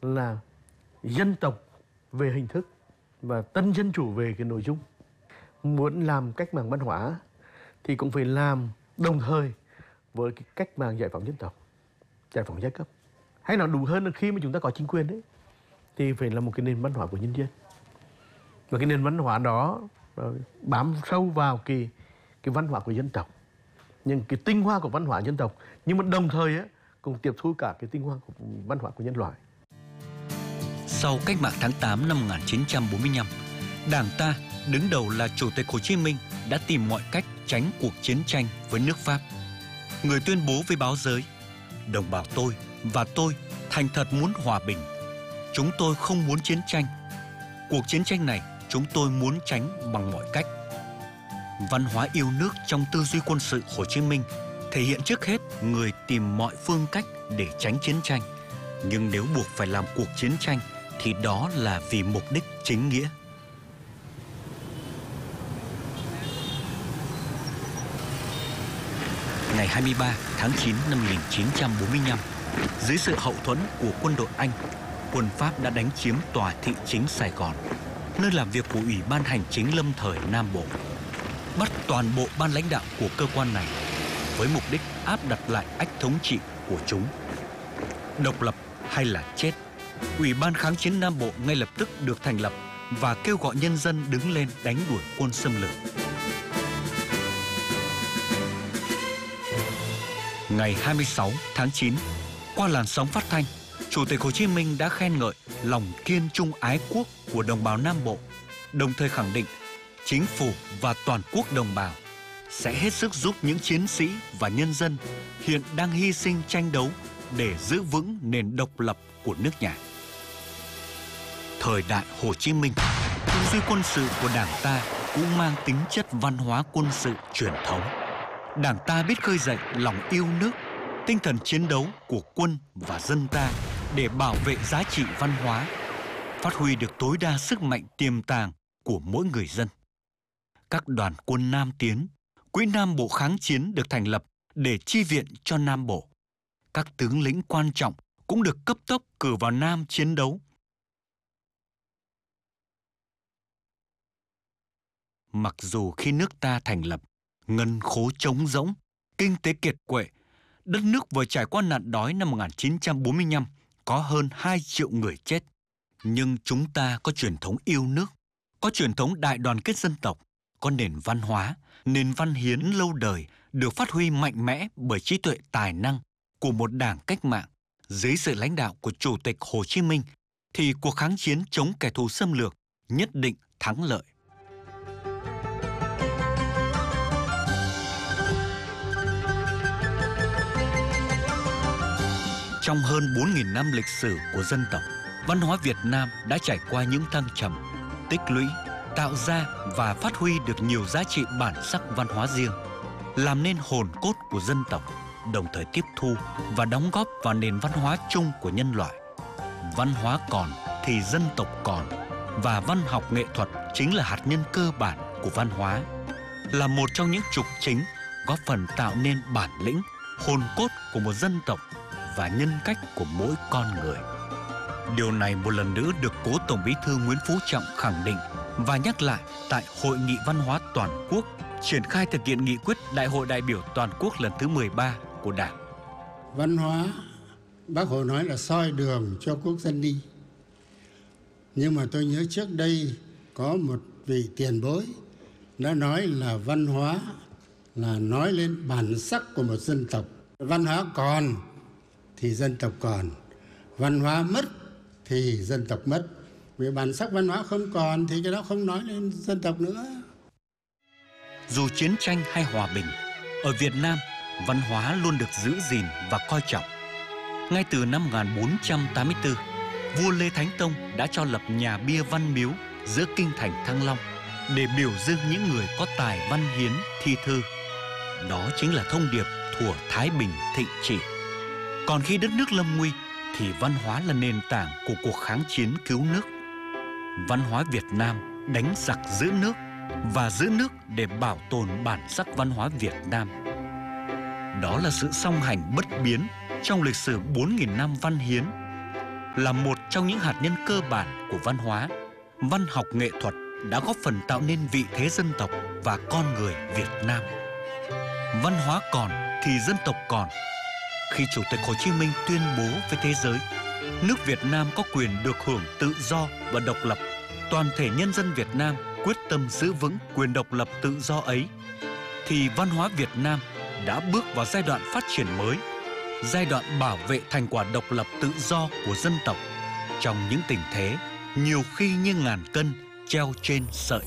là dân tộc về hình thức và tân dân chủ về cái nội dung. Muốn làm cách mạng văn hóa thì cũng phải làm đồng thời với cái cách mạng giải phóng dân tộc, giải phóng giai cấp. Hay nói đúng hơn là khi mà chúng ta có chính quyền đấy thì phải là một cái nền văn hóa của nhân dân. Và cái nền văn hóa đó bám sâu vào cái văn hóa của dân tộc, những cái tinh hoa của văn hóa dân tộc, nhưng mà đồng thời cũng tiếp thu cả cái tinh hoa của văn hóa của nhân loại. Sau cách mạng tháng 8 năm 1945, Đảng ta đứng đầu là Chủ tịch Hồ Chí Minh đã tìm mọi cách tránh cuộc chiến tranh với nước Pháp. Người tuyên bố với báo giới: đồng bào tôi và tôi thành thật muốn hòa bình. Chúng tôi không muốn chiến tranh. Cuộc chiến tranh này chúng tôi muốn tránh bằng mọi cách. Văn hóa yêu nước trong tư duy quân sự Hồ Chí Minh thể hiện trước hết người tìm mọi phương cách để tránh chiến tranh. Nhưng nếu buộc phải làm cuộc chiến tranh thì đó là vì mục đích chính nghĩa. Ngày 23 tháng 9 năm 1945, dưới sự hậu thuẫn của quân đội Anh, quân Pháp đã đánh chiếm tòa thị chính Sài Gòn, nơi làm việc của Ủy ban Hành chính lâm thời Nam Bộ. Bắt toàn bộ ban lãnh đạo của cơ quan này với mục đích áp đặt lại ách thống trị của chúng. Độc lập hay là chết, Ủy ban Kháng chiến Nam Bộ ngay lập tức được thành lập và kêu gọi nhân dân đứng lên đánh đuổi quân xâm lược. Ngày 26 tháng 9, qua làn sóng phát thanh, Chủ tịch Hồ Chí Minh đã khen ngợi lòng kiên trung ái quốc của đồng bào Nam Bộ, đồng thời khẳng định chính phủ và toàn quốc đồng bào sẽ hết sức giúp những chiến sĩ và nhân dân hiện đang hy sinh tranh đấu để giữ vững nền độc lập của nước nhà. Thời đại Hồ Chí Minh, tư duy quân sự của Đảng ta cũng mang tính chất văn hóa quân sự truyền thống. Đảng ta biết khơi dậy lòng yêu nước, tinh thần chiến đấu của quân và dân ta để bảo vệ giá trị văn hóa, phát huy được tối đa sức mạnh tiềm tàng của mỗi người dân. Các đoàn quân Nam tiến, Quỹ Nam Bộ kháng chiến được thành lập để chi viện cho Nam Bộ. Các tướng lĩnh quan trọng cũng được cấp tốc cử vào Nam chiến đấu. Mặc dù khi nước ta thành lập, ngân khố trống rỗng, kinh tế kiệt quệ, đất nước vừa trải qua nạn đói năm 1945, có hơn 2 triệu người chết. Nhưng chúng ta có truyền thống yêu nước, có truyền thống đại đoàn kết dân tộc, có nền văn hóa, nền văn hiến lâu đời được phát huy mạnh mẽ bởi trí tuệ tài năng của một đảng cách mạng. Dưới sự lãnh đạo của Chủ tịch Hồ Chí Minh thì cuộc kháng chiến chống kẻ thù xâm lược nhất định thắng lợi. Trong hơn 4.000 năm lịch sử của dân tộc, văn hóa Việt Nam đã trải qua những thăng trầm, tích lũy, tạo ra và phát huy được nhiều giá trị bản sắc văn hóa riêng, làm nên hồn cốt của dân tộc, đồng thời tiếp thu và đóng góp vào nền văn hóa chung của nhân loại. Văn hóa còn thì dân tộc còn, và văn học nghệ thuật chính là hạt nhân cơ bản của văn hóa, là một trong những trục chính góp phần tạo nên bản lĩnh, hồn cốt của một dân tộc và nhân cách của mỗi con người. Điều này một lần nữa được cố Tổng Bí thư Nguyễn Phú Trọng khẳng định và nhắc lại tại Hội nghị Văn hóa Toàn quốc triển khai thực hiện nghị quyết Đại hội đại biểu toàn quốc lần thứ 13 của Đảng. Văn hóa, Bác Hồ nói là soi đường cho quốc dân đi. Nhưng mà tôi nhớ trước đây có một vị tiền bối đã nói là văn hóa là nói lên bản sắc của một dân tộc. Văn hóa còn thì dân tộc còn, văn hóa mất thì dân tộc mất. Vì bản sắc văn hóa không còn thì cái đó không nói lên dân tộc nữa. Dù chiến tranh hay hòa bình, ở Việt Nam, văn hóa luôn được giữ gìn và coi trọng. Ngay từ năm 1484, vua Lê Thánh Tông đã cho lập nhà bia Văn Miếu giữa kinh thành Thăng Long để biểu dương những người có tài văn hiến thi thư. Đó chính là thông điệp thuở Thái Bình thịnh trị. Còn khi đất nước lâm nguy thì văn hóa là nền tảng của cuộc kháng chiến cứu nước. Văn hóa Việt Nam đánh giặc giữ nước và giữ nước để bảo tồn bản sắc văn hóa Việt Nam. Đó là sự song hành bất biến trong lịch sử 4.000 năm văn hiến. là một trong những hạt nhân cơ bản của văn hóa. Văn học nghệ thuật đã góp phần tạo nên vị thế dân tộc và con người Việt Nam. Văn hóa còn thì dân tộc còn. Khi Chủ tịch Hồ Chí Minh tuyên bố với thế giới, nước Việt Nam có quyền được hưởng tự do và độc lập, toàn thể nhân dân Việt Nam quyết tâm giữ vững quyền độc lập tự do ấy, thì văn hóa Việt Nam đã bước vào giai đoạn phát triển mới, giai đoạn bảo vệ thành quả độc lập tự do của dân tộc trong những tình thế nhiều khi như ngàn cân treo trên sợi